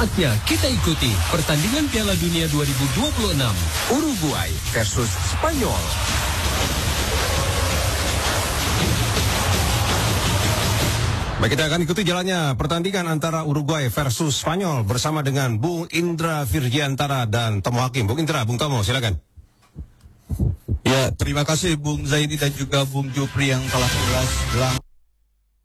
Saatnya kita ikuti pertandingan Piala Dunia 2026 Uruguay versus Spanyol. Baik, kita akan ikuti jalannya pertandingan antara Uruguay versus Spanyol bersama dengan Bung Indra Virgiantara dan Tomo Hakim. Bung Indra, Bung Tomo, silakan. Ya, terima kasih Bung Zaini dan juga Bung Jupri yang telah menjelaskan